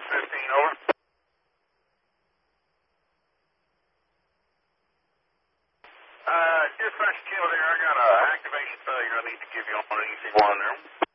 15, over. Dispatch Kilo there, I got an activation failure I need to give you on an easy one there.